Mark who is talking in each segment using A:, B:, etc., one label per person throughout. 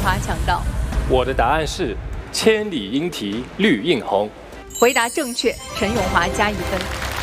A: 华抢到。
B: 我的答案是千里莺啼绿映红。
A: 回答正确，陈永华加1分。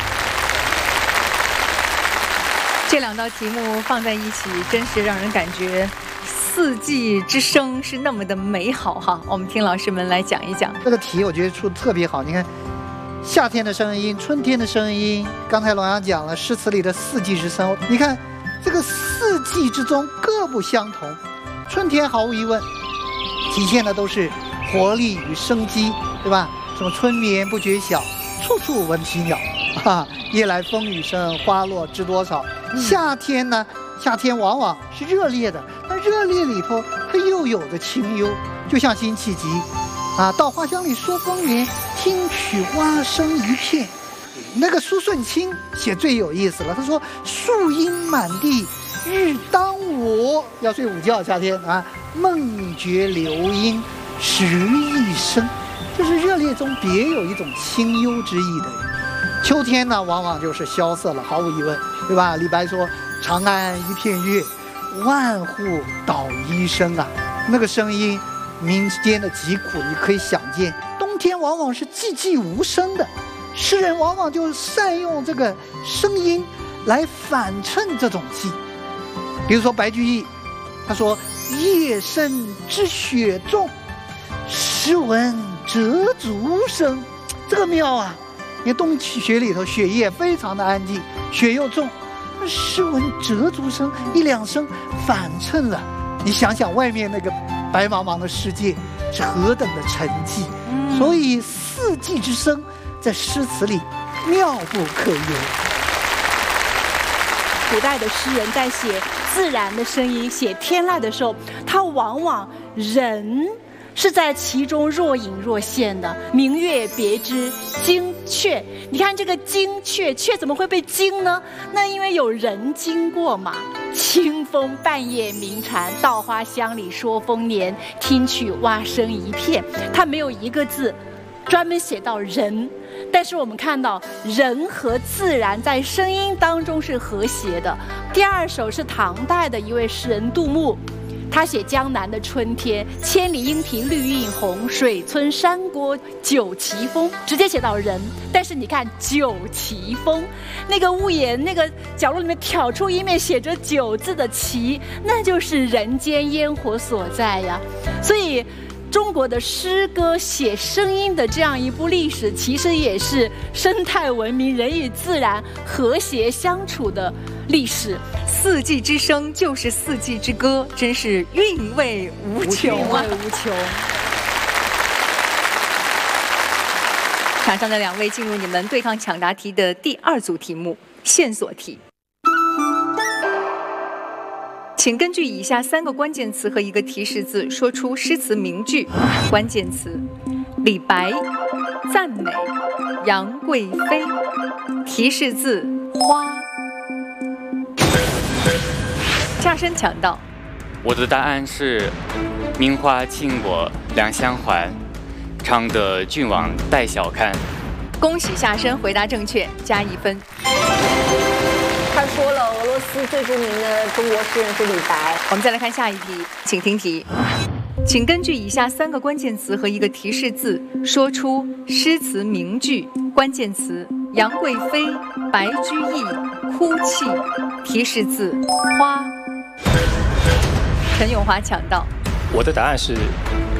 A: 这2道题目放在一起，真是让人感觉四季之声是那么的美好哈。我们听老师们来讲一讲。
C: 这个题我觉得出的特别好，你看，夏天的声音，春天的声音，刚才龙阳讲了诗词里的四季之声，你看这个四季之中各不相同。春天毫无疑问体现的都是活力与生机，对吧？什么春眠不觉晓，处处闻啼鸟，夜来风雨声，花落知多少。夏天呢，夏天往往是热烈的，但热烈里头它又有着清幽，就像辛弃疾到花香里说丰年，听取蛙声一片。那个苏舜钦写最有意思了，他说树阴满地日当午，要睡午觉，夏天梦觉流莺时一声，就是热烈中别有一种清幽之意的。秋天呢，往往就是萧瑟了，毫无疑问，对吧？李白说长安一片月，万户捣衣声啊，那个声音民间的疾苦你可以想见。冬天往往是寂寂无声的，诗人往往就善用这个声音来反衬这种寂。比如说白居易，他说夜深知雪重，时闻折竹声。这个妙啊！你看冬雪里头雪夜非常的安静，雪又重，时闻折竹声1-2声，反衬了你想想外面那个白茫茫的世界是何等的沉寂。所以四季之声在诗词里妙不可言。
D: 古代的诗人在写自然的声音、写天籁的时候，他往往人是在其中若隐若现的。明月别枝惊鹊，你看这个惊鹊，鹊怎么会被惊呢？那因为有人经过嘛。清风半夜鸣蝉，稻花香里说丰年，听取蛙声一片。它没有一个字专门写到人，但是我们看到人和自然在声音当中是和谐的。第2首是唐代的一位诗人杜牧，他写江南的春天，千里莺啼绿映红，水村山郭酒旗风，直接写到人。但是你看酒旗风，那个屋檐那个角落里面挑出一面写着酒字的旗，那就是人间烟火所在呀。所以中国的诗歌写声音的这样一部历史，其实也是生态文明、人与自然和谐相处的历史。
A: 四季之声就是四季之歌，真是韵味无穷啊！无穷。场上的2位进入你们对抗抢答题的第2组题目——线索题。请根据以下3个关键词和一个提示字，说出诗词名句。关键词：李白、赞美、杨贵妃。提示字：花。下身抢到。
E: 我的答案是名花倾国两相还，常得郡王待小看。
A: 恭喜下身回答正确，加1分。
F: 他说了，俄罗斯最著名的中国诗人是李白。
A: 我们再来看下一题，请听题。请根据以下3个关键词和一个提示字，说出诗词名句。关键词：杨贵妃、白居易、哭泣。提示字：花。陈永华抢到。
B: 我的答案是